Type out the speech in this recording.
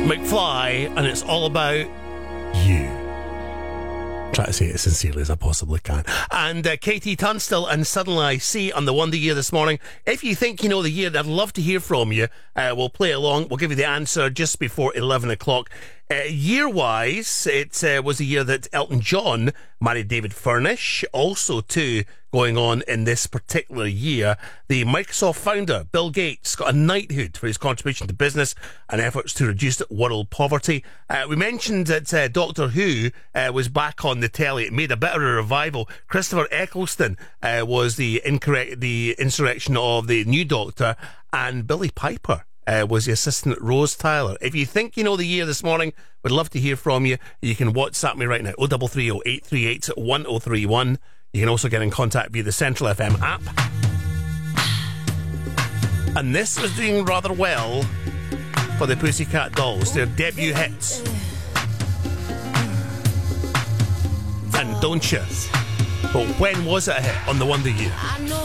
McFly, and it's all about you. Try to say it as sincerely as I possibly can. And Katie Tunstall and Suddenly I See on the Wonder Year this morning. If you think you know the year, I'd love to hear from you. We'll play along. We'll give you the answer just before 11 o'clock. Year-wise, it was a year that Elton John married David Furnish. Also, too, going on in this particular year, the Microsoft founder, Bill Gates, got a knighthood for his contribution to business and efforts to reduce world poverty. We mentioned that Doctor Who was back on the telly. It made a bit of a revival. Christopher Eccleston was the insurrection of the new Doctor, and Billy Piper was the assistant Rose Tyler. If you think you know the year this morning, we'd love to hear from you. You can WhatsApp me right now, 0330 838 1031. You can also get in contact via the Central FM app. And this was doing rather well for the Pussycat Dolls, their debut hits. And Don't You? But when was it a hit on the Wonder Year?